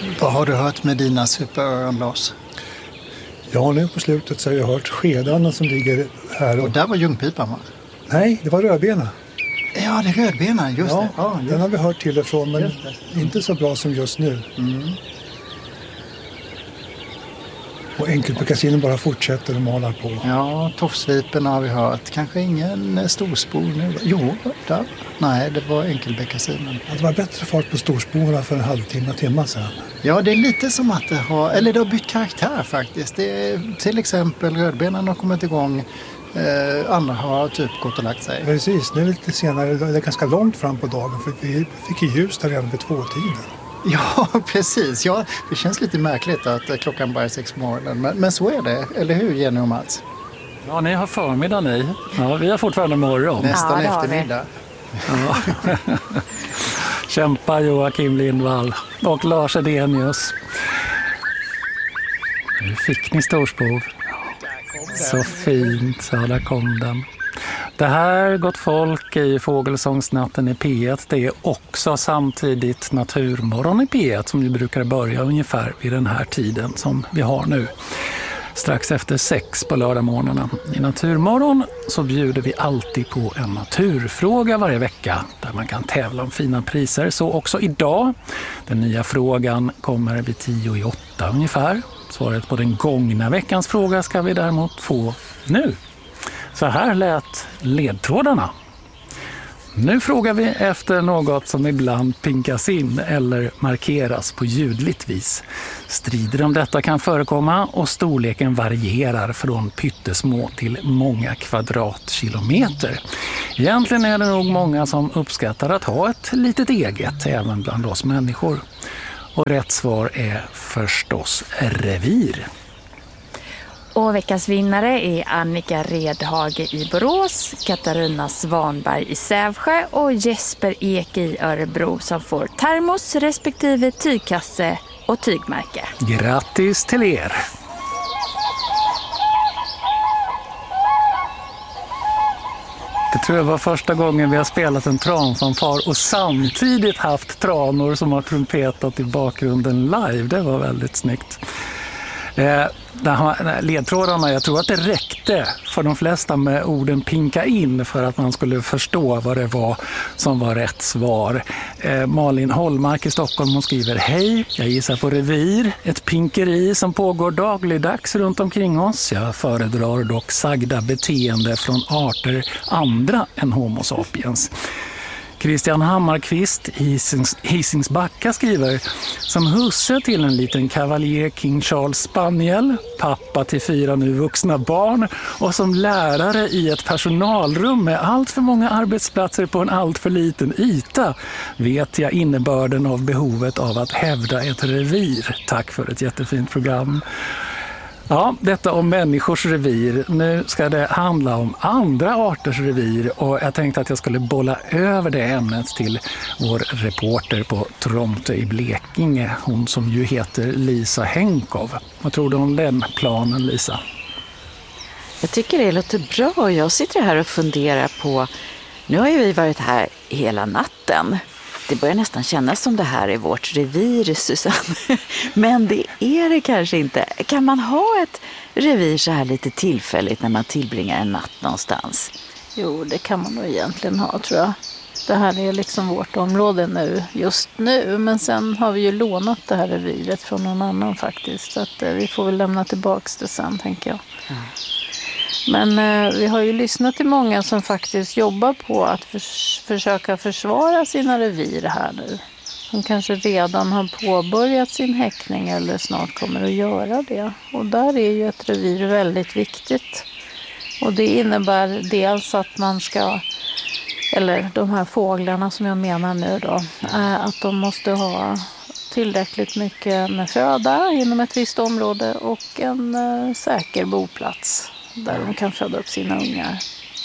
Vad har du hört med dina superöron, Lars? Ja, nu på slutet så har jag hört skedarna som ligger här. Och där var ljungpipan, va? Nej, det var rödbena. Ja, det är rödbena, just ja, det. Ja, den har vi hört till och från, men inte så bra som just nu. Mm. Och enkelbeckasinen bara fortsätter och malar på. Ja, tofsvipen har vi hört. Kanske ingen storspor nu. Jo, där. Nej, det var enkelbeckasinen. Ja, det var bättre fart på storsporerna för en timme sedan. Ja, det är lite som att det har bytt karaktär faktiskt. Det är, till exempel rödbenen har kommit igång. Andra har typ gått och lagt sig. Precis, nu är det lite senare. Det är ganska långt fram på dagen för vi fick ju ljus där redan vid 2-tiden. Ja, precis. Ja, det känns lite märkligt att klockan bara är 6 på morgonen. Men så är det, eller hur, Jenny och Mats? Ja, ni har förmiddag ni. Ja, vi har fortfarande morgon. Nästan eftermiddag. Ja. Kämpar Joakim Lindvall och Lars Edenius. Nu fick ni storspov. Så fint, ja, där kom den. Det här, gott folk, i Fågelsångsnatten i P1, det är också samtidigt Naturmorgon i P1 som ju brukar börja ungefär vid den här tiden som vi har nu. Strax efter 6 på lördagmorgnarna. I Naturmorgon så bjuder vi alltid på en naturfråga varje vecka där man kan tävla om fina priser. Så också idag. Den nya frågan kommer vid 7:50 ungefär. Svaret på den gångna veckans fråga ska vi däremot få nu. Så här lät ledtrådarna. Nu frågar vi efter något som ibland pinkas in eller markeras på ljudligt vis. Strider om detta kan förekomma och storleken varierar från pyttesmå till många kvadratkilometer. Egentligen är det nog många som uppskattar att ha ett litet eget, även bland oss människor. Och rätt svar är förstås revir. Och veckans vinnare är Annika Redhage i Borås, Katarina Svanberg i Sävsjö och Jesper Ek i Örebro som får termos respektive tygkasse och tygmärke. Grattis till er! Det tror jag var första gången vi har spelat en tranfanfar och samtidigt haft tranor som har trumpetat i bakgrunden live. Det var väldigt snyggt. Ledtrådarna, jag tror att det räckte för de flesta med orden pinka in för att man skulle förstå vad det var som var rätt svar. Malin Holmark i Stockholm, hon skriver: hej, jag gissar på revir, ett pinkeri som pågår dagligdags runt omkring oss. Jag föredrar dock sagda beteende från arter andra än Homo sapiens. Christian Hammarkvist i Hisingsbacka skriver: som husse till en liten Cavalier King Charles Spaniel, pappa till 4 nu vuxna barn och som lärare i ett personalrum med allt för många arbetsplatser på en allt för liten yta vet jag innebörden av behovet av att hävda ett revir. Tack för ett jättefint program. Ja, detta om människors revir. Nu ska det handla om andra arters revir och jag tänkte att jag skulle bolla över det ämnet till vår reporter på Tromte i Blekinge. Hon som ju heter Lisa Henkov. Vad tror du om den planen, Lisa? Jag tycker det låter bra. Jag sitter här och funderar på... Nu har ju vi varit här hela natten. Det börjar nästan kännas som det här är vårt revir, Susanne. Men det är det kanske inte. Kan man ha ett revir så här lite tillfälligt när man tillbringar en natt någonstans? Jo, det kan man nog egentligen ha, tror jag. Det här är liksom vårt område nu, just nu. Men sen har vi ju lånat det här reviret från någon annan faktiskt. Så att vi får väl lämna tillbaka det sen, tänker jag. Mm. Men vi har ju lyssnat till många som faktiskt jobbar på att försöka försvara sina revir här nu. Som kanske redan har påbörjat sin häckning eller snart kommer att göra det. Och där är ju ett revir väldigt viktigt. Och det innebär dels att man ska, eller de här fåglarna som jag menar nu då, att de måste ha tillräckligt mycket med föda inom ett visst område och en säker boplats där de kan föda upp sina ungar.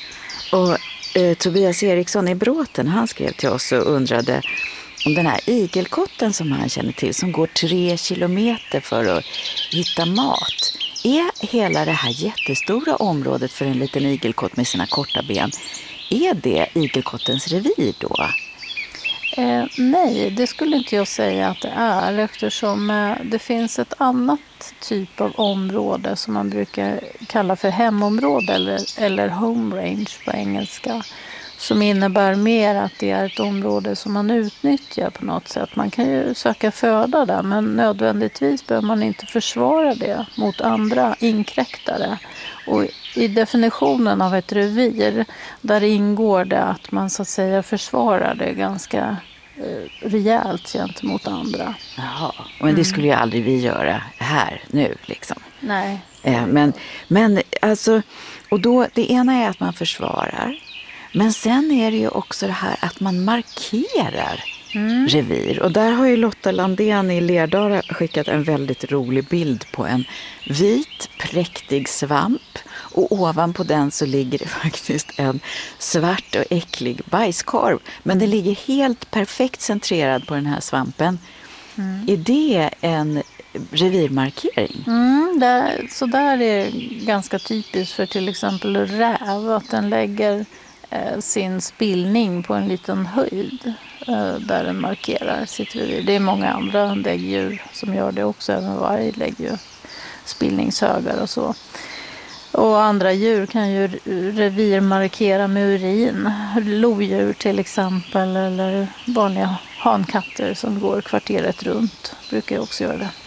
Och Tobias Eriksson i Bråten, han skrev till oss och undrade om den här igelkotten som han känner till, som går 3 kilometer för att hitta mat. Är hela det här jättestora området för en liten igelkott med sina korta ben, är det igelkottens revir då? Nej, det skulle inte jag säga att det är, eftersom det finns ett annat typ av område som man brukar kalla för hemområde eller home range på engelska, som innebär mer att det är ett område som man utnyttjar på något sätt. Man kan ju söka föda där, men nödvändigtvis behöver man inte försvara det mot andra inkräktare. Och i definitionen av ett revir, där ingår det att man så att säga försvarar det ganska rejält gentemot andra. Jaha, men det skulle ju aldrig vi göra här nu liksom. Nej. Men alltså, och då det ena är att man försvarar, men sen är det ju också det här att man markerar revir. Och där har ju Lotta Landén i Lerdala skickat en väldigt rolig bild på en vit, präktig svamp. Och ovanpå den så ligger det faktiskt en svart och äcklig bajskorv. Men det ligger helt perfekt centrerad på den här svampen. Är det en revirmarkering? Så där är ganska typiskt för till exempel räv, att den lägger sin spillning på en liten höjd där den markerar sitt revir. Det är många andra däggdjur som gör det också, även varg lägger ju spillningshögar och så. Och andra djur kan ju revirmarkera med urin. Lodjur till exempel, eller vanliga hankatter som går kvarteret runt brukar också göra det.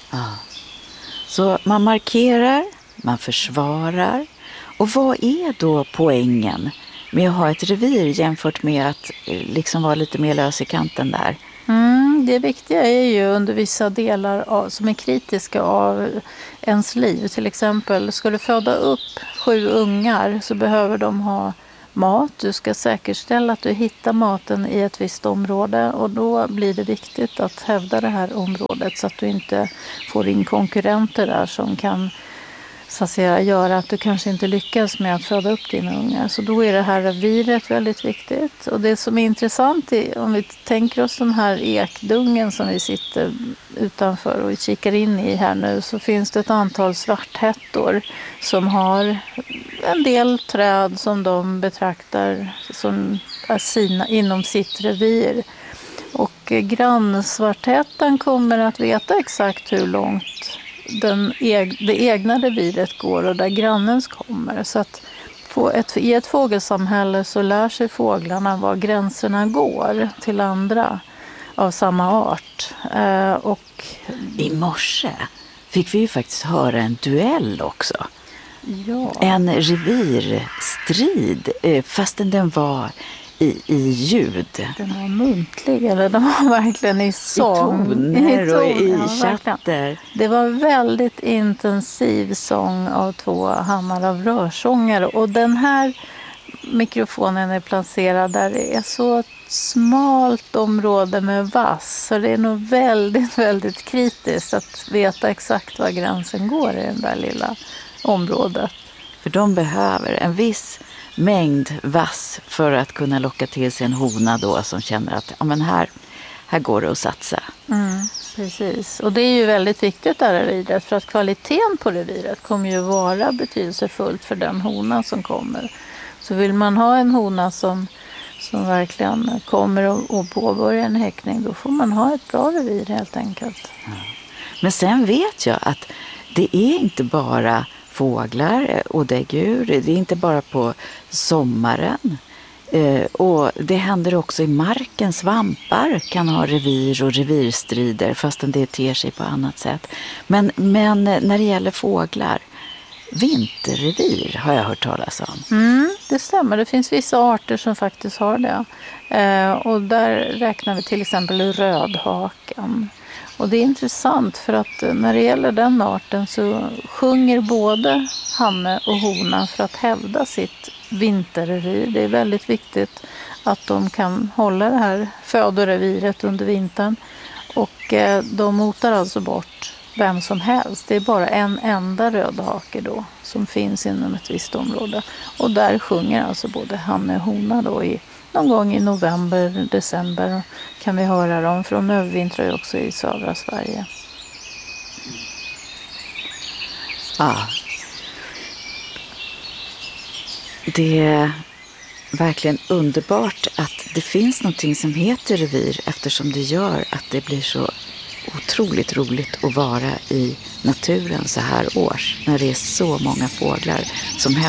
Så man markerar, man försvarar. Och vad är då poängen med att ha ett revir jämfört med att liksom vara lite mer lös i kanten där? Det viktiga är ju under vissa delar som är kritiska av ens liv. Till exempel, ska du föda upp 7 ungar så behöver de ha mat. Du ska säkerställa att du hittar maten i ett visst område, och då blir det viktigt att hävda det här området så att du inte får in konkurrenter där som kan så att säga göra att du kanske inte lyckas med att föda upp dina ungar. Så då är det här reviret väldigt viktigt. Och det som är intressant är, om vi tänker oss den här ekdungen som vi sitter utanför och kikar in i här nu, så finns det ett antal svarthättor som har en del träd som de betraktar som är inom sitt revir. Och grannsvarthättan kommer att veta exakt hur långt det egna reviret går och där grannens kommer. Så att i ett fågelsamhälle så lär sig fåglarna var gränserna går till andra av samma art. I morse fick vi ju faktiskt höra en duell också. Ja. En revirstrid, fastän den var i ljud. Den var muntlig, eller den var verkligen i sång. I toner och i chatter. Det var väldigt intensiv sång av 2 hammar av rörsångare. Och den här mikrofonen är placerad där det är så smalt område med vass. Så det är nog väldigt, väldigt kritiskt att veta exakt var gränsen går i det där lilla området. För de behöver en viss mängd vass för att kunna locka till sig en hona då som känner att ja, men här går det att satsa. Precis, och det är ju väldigt viktigt där reviret, för att kvaliteten på reviret kommer ju vara betydelsefullt för den hona som kommer. Så vill man ha en hona som verkligen kommer och påbörja en häckning, då får man ha ett bra revir helt enkelt. Men sen vet jag att det är inte bara fåglar och däggdjur, det är inte bara på sommaren. Och det händer också i marken. Svampar kan ha revir och revirstrider fastän det ter sig på annat sätt. Men när det gäller fåglar, vinterrevir har jag hört talas om. Det stämmer, det finns vissa arter som faktiskt har det. Och där räknar vi till exempel rödhakan. Och det är intressant för att när det gäller den arten så sjunger både hanne och hona för att hävda sitt vinterrevir. Det är väldigt viktigt att de kan hålla det här födoreviret under vintern. Och de motar alltså bort vem som helst. Det är bara en enda rödhake då som finns inom ett visst område. Och där sjunger alltså både hanne och hona då någon gång i november, december kan vi höra dem, för de övervintrar ju också i södra Sverige. verkligen underbart att det finns någonting som heter revir, eftersom det gör att det blir så otroligt roligt att vara i naturen så här års när det är så många fåglar som